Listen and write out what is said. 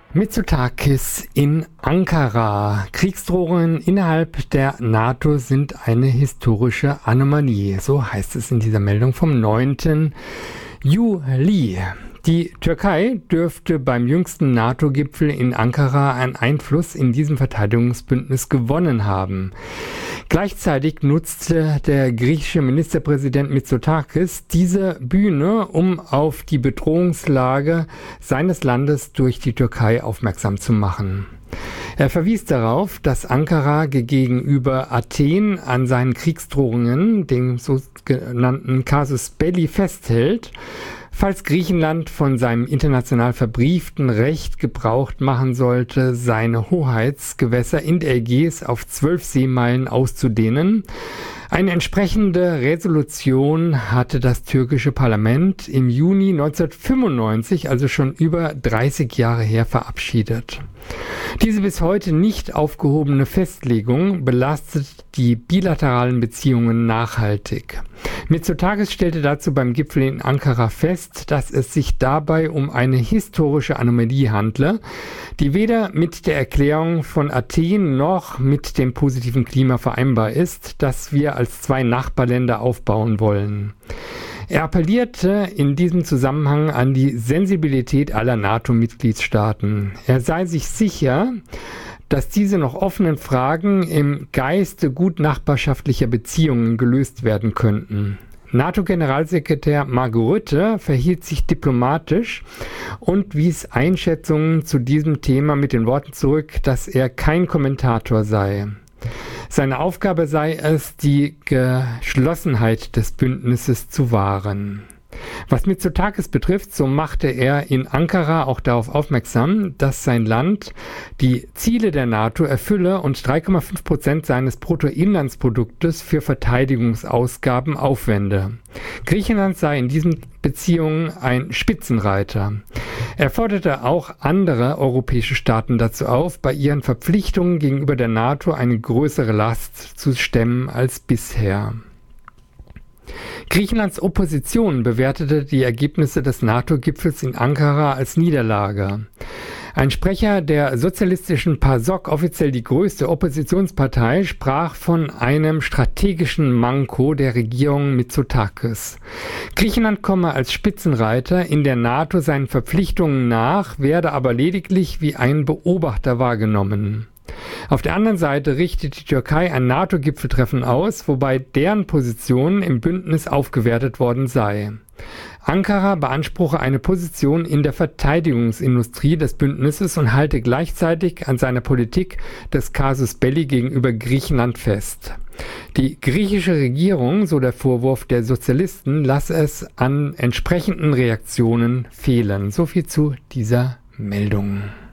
Mitsotakis in Ankara. Kriegsdrohungen innerhalb der NATO sind eine historische Anomalie. So heißt es in dieser Meldung vom 9. Juli. Die Türkei dürfte beim jüngsten NATO-Gipfel in Ankara einen Einfluss in diesem Verteidigungsbündnis gewonnen haben. Gleichzeitig nutzte der griechische Ministerpräsident Mitsotakis diese Bühne, um auf die Bedrohungslage seines Landes durch die Türkei aufmerksam zu machen. Er verwies darauf, dass Ankara gegenüber Athen an seinen Kriegsdrohungen, dem sogenannten Casus Belli, festhält, falls Griechenland von seinem international verbrieften Recht Gebrauch machen sollte, seine Hoheitsgewässer in der Ägäis auf 12 Seemeilen auszudehnen. Eine entsprechende Resolution hatte das türkische Parlament im Juni 1995, also schon über 30 Jahre her, verabschiedet. Diese bis heute nicht aufgehobene Festlegung belastet die bilateralen Beziehungen nachhaltig. Mitsotakis stellte dazu beim Gipfel in Ankara fest, dass es sich dabei um eine historische Anomalie handle, die weder mit der Erklärung von Athen noch mit dem positiven Klima vereinbar ist, das wir als zwei Nachbarländer aufbauen wollen. Er appellierte in diesem Zusammenhang an die Sensibilität aller NATO-Mitgliedstaaten. Er sei sich sicher, dass diese noch offenen Fragen im Geiste gut nachbarschaftlicher Beziehungen gelöst werden könnten. NATO-Generalsekretär Mark Rutte verhielt sich diplomatisch und wies Einschätzungen zu diesem Thema mit den Worten zurück, dass er kein Kommentator sei. Seine Aufgabe sei es, die Geschlossenheit des Bündnisses zu wahren. Was Mitsotakis betrifft, so machte er in Ankara auch darauf aufmerksam, dass sein Land die Ziele der NATO erfülle und 3,5% seines Bruttoinlandsproduktes für Verteidigungsausgaben aufwende. Griechenland sei in diesen Beziehungen ein Spitzenreiter. Er forderte auch andere europäische Staaten dazu auf, bei ihren Verpflichtungen gegenüber der NATO eine größere Last zu stemmen als bisher. Griechenlands Opposition bewertete die Ergebnisse des NATO-Gipfels in Ankara als Niederlage. Ein Sprecher der sozialistischen PASOK, offiziell die größte Oppositionspartei, sprach von einem strategischen Manko der Regierung Mitsotakis. Griechenland komme als Spitzenreiter in der NATO seinen Verpflichtungen nach, werde aber lediglich wie ein Beobachter wahrgenommen. Auf der anderen Seite richtet die Türkei ein NATO-Gipfeltreffen aus, wobei deren Position im Bündnis aufgewertet worden sei. Ankara beanspruche eine Position in der Verteidigungsindustrie des Bündnisses und halte gleichzeitig an seiner Politik des Casus Belli gegenüber Griechenland fest. Die griechische Regierung, so der Vorwurf der Sozialisten, lasse es an entsprechenden Reaktionen fehlen. So viel zu dieser Meldung.